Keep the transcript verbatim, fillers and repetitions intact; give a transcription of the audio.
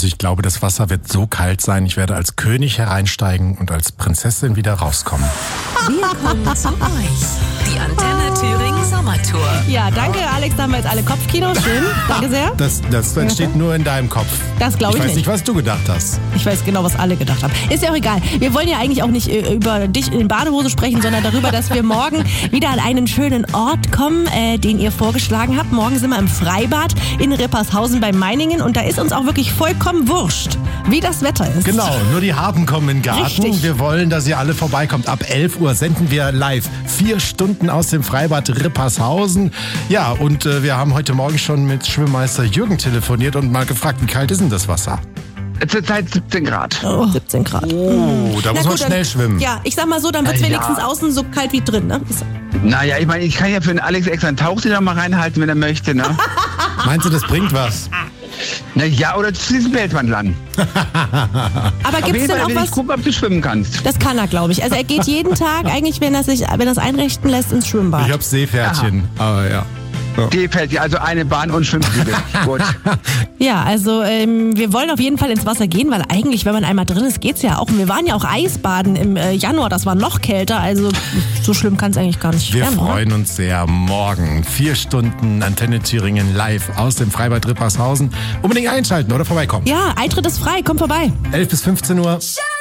Also ich glaube, das Wasser wird so kalt sein, ich werde als König hereinsteigen und als Prinzessin wieder rauskommen. Wir kommen zu euch. Die Antenne Thüringen Sommertour. Ja, danke Alex, da haben wir jetzt alle Kopfkino. Schön, danke sehr. Das, das entsteht nur in deinem Kopf. Das glaube ich, ich weiß nicht. nicht, was du gedacht hast. Ich weiß genau, was alle gedacht haben. Ist ja auch egal. Wir wollen ja eigentlich auch nicht äh, über dich in Badehose sprechen, sondern darüber, dass wir morgen wieder an einen schönen Ort kommen, äh, den ihr vorgeschlagen habt. Morgen sind wir im Freibad in Rippershausen bei Meiningen und da ist uns auch wirklich vollkommen wurscht, wie das Wetter ist. Genau, nur die Harten kommen in den Garten. Richtig. Wir wollen, dass ihr alle vorbeikommt. Ab elf Uhr senden wir live. Vier Stunden aus dem Freibad Rippershausen. Ja, und äh, wir haben heute Morgen schon mit Schwimmmeister Jürgen telefoniert und mal gefragt, wie kalt ist denn das Wasser? Zurzeit siebzehn Grad. Oh, siebzehn Grad. Oh, da Na muss man gut, schnell dann, schwimmen. Ja, ich sag mal so, dann wird es Ja. wenigstens außen so kalt wie drin, ne? Naja, ich meine, ich kann ja für den Alex extra einen Tauchsieder noch mal reinhalten, wenn er möchte, ne? Meinst du, das bringt was? Na ja, oder du ziehst einen Pelzmantel an. Aber Auf gibt's jeden denn Fall auch will ich was? gucken, ob du schwimmen kannst. Das kann er, glaube ich. Also er geht jeden Tag eigentlich, wenn er sich, wenn er es einrichten lässt, ins Schwimmbad. Ich hab Seepferdchen, aber ja. Die fällt dir also eine Bahn und Schwimmflügel. Gut. Ja, also ähm, wir wollen auf jeden Fall ins Wasser gehen, weil eigentlich, wenn man einmal drin ist, geht's ja auch. Und wir waren ja auch Eisbaden im äh, Januar, das war noch kälter, also so schlimm kann es eigentlich gar nicht Wir werden. freuen uns sehr. Morgen vier Stunden Antenne Thüringen live aus dem Freibad Rippershausen. Unbedingt einschalten oder vorbeikommen. Ja, Eintritt ist frei, komm vorbei. elf bis fünfzehn Uhr. Show